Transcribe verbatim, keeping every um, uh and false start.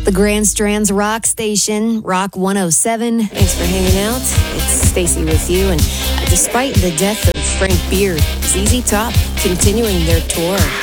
The Grand Strand's Rock Station, Rock one oh seven. Thanks for hanging out. It's Stacy with you. And uh, despite the death of Frank Beard, Z Z Top continuing their tour.